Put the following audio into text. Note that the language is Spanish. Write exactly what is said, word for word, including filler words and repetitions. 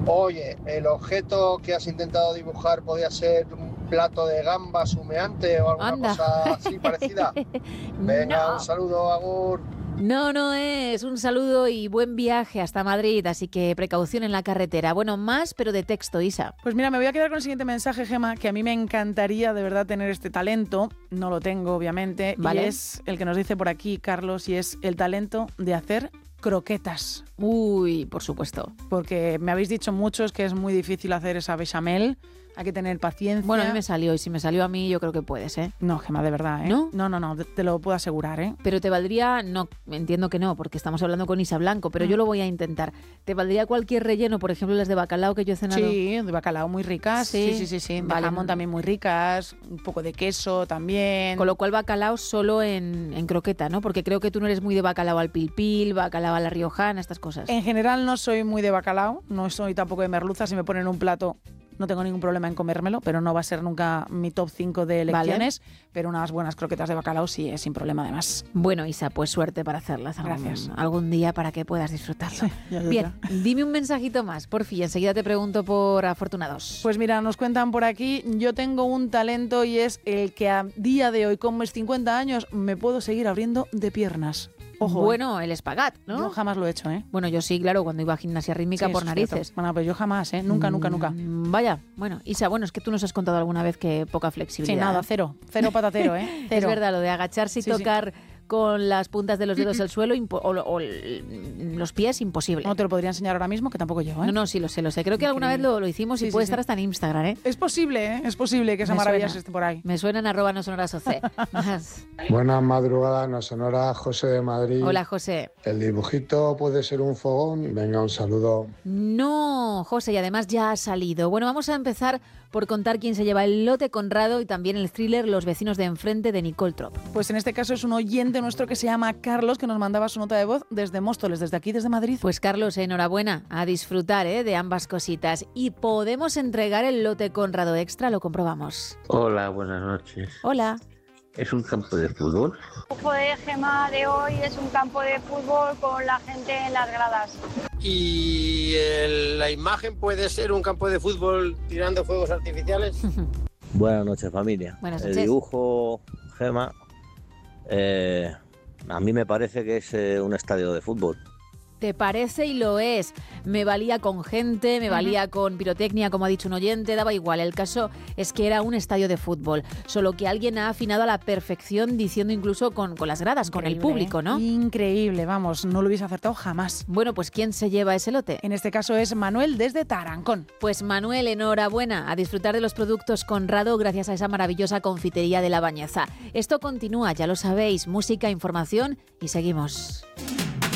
Oye, el objeto que has intentado dibujar podía ser un plato de gambas humeante o alguna Anda. cosa así parecida. Venga, No. un saludo, agur. No, no es. Un saludo y buen viaje hasta Madrid, así que precaución en la carretera. Bueno, más, pero de texto, Isa. Pues mira, me voy a quedar con el siguiente mensaje, Gema, que a mí me encantaría de verdad tener este talento. No lo tengo, obviamente. Vale. Y es el que nos dice por aquí, Carlos, y es el talento de hacer croquetas. Uy, por supuesto. Porque me habéis dicho muchos que es muy difícil hacer esa bechamel. Hay que tener paciencia. Bueno, a mí me salió, y si me salió a mí, yo creo que puedes, ¿eh? No, Gema, de verdad, ¿eh? ¿No? No, no, no, te lo puedo asegurar, ¿eh? Pero te valdría, no, entiendo que no, porque estamos hablando con Isa Blanco, pero Mm. yo lo voy a intentar. ¿Te valdría cualquier relleno, por ejemplo, las de bacalao que yo he cenado? Sí, de bacalao muy ricas. Sí, Sí, sí, sí, sí. De vale. jamón también muy ricas. Un poco de queso también. Con lo cual bacalao solo en, en croqueta, ¿no? Porque creo que tú no eres muy de bacalao al pil pil, bacalao a la riojana, estas cosas. En general no soy muy de bacalao, no soy tampoco de merluza. Si me ponen un plato, no tengo ningún problema en comérmelo, pero no va a ser nunca mi top cinco de elecciones. Vale. Pero unas buenas croquetas de bacalao sí es sin problema además. Bueno, Isa, pues suerte para hacerlas algún, Gracias. algún día para que puedas disfrutarlo. Sí, ya, ya, Bien, ya. dime un mensajito más, por fin. Enseguida te pregunto por afortunados. Pues mira, nos cuentan por aquí, yo tengo un talento y es el que a día de hoy, con mis cincuenta años, me puedo seguir abriendo de piernas. Ojo, bueno, el espagat, ¿no? Yo jamás lo he hecho, ¿eh? Bueno, yo sí, claro, cuando iba a gimnasia rítmica Sí, por eso es narices. cierto. Bueno, pues yo jamás, ¿eh? Nunca, nunca, nunca. Mm, vaya, bueno, Isa, bueno, es que tú nos has contado alguna vez que poca flexibilidad. Sí, nada, cero. Cero patatero, ¿eh? Cero. Es verdad, lo de agacharse y Sí, tocar sí. con las puntas de los dedos el suelo impo- o, o los pies, imposible. No te lo podría enseñar ahora mismo, que tampoco yo, ¿eh? No, no, sí lo sé, lo sé. Creo que Increíble. alguna vez lo, lo hicimos y Sí, puede sí, estar sí. hasta en Instagram, ¿eh? Es posible, ¿eh? Es posible que esa Me maravilla suena. esté por ahí. Me suenan arroba no sonoras o ce. Más. Buenas madrugadas, no sonora, José de Madrid. Hola, José. El dibujito puede ser un fogón. Venga, un saludo. No, José, y además ya ha salido. Bueno, vamos a empezar por contar quién se lleva el lote Conrado y también el thriller Los vecinos de enfrente de Nicole Trop. Pues en este caso es un oyente nuestro que se llama Carlos, que nos mandaba su nota de voz desde Móstoles, desde aquí, desde Madrid. Pues Carlos, enhorabuena, a disfrutar ¿eh? de ambas cositas. Y podemos entregar el lote Conrado Extra, lo comprobamos. Hola, buenas noches. Hola. ¿Es un campo de fútbol? El dibujo de Gema de hoy es un campo de fútbol con la gente en las gradas. ¿Y el- la imagen puede ser un campo de fútbol tirando fuegos artificiales? Buenas noches, familia. Buenas El noches. dibujo, Gema, eh, a mí me parece que es eh, un estadio de fútbol. ¿Te parece? Y lo es. Me valía con gente, me valía con pirotecnia, como ha dicho un oyente, daba igual. El caso es que era un estadio de fútbol, solo que alguien ha afinado a la perfección diciendo incluso con, con las gradas, con el Increíble, público, ¿eh? ¿no? Increíble, vamos, no lo hubiese acertado jamás. Bueno, pues ¿quién se lleva ese lote? En este caso es Manuel desde Tarancón. Pues Manuel, enhorabuena, a disfrutar de los productos Conrado gracias a esa maravillosa confitería de La Bañeza. Esto continúa, ya lo sabéis, música, información y seguimos.